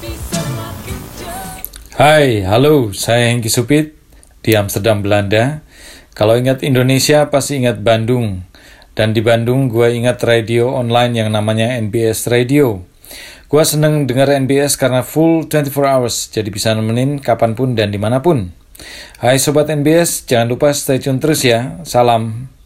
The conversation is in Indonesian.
Hai, halo, saya Hengki Supit di Amsterdam, Belanda. Kalau ingat Indonesia, pasti ingat Bandung. Dan di Bandung, gue ingat radio online yang namanya NBS Radio. Gue seneng denger NBS karena full 24 hours, jadi bisa nemenin kapanpun dan dimanapun. Hai Sobat NBS, jangan lupa stay tune terus ya. Salam.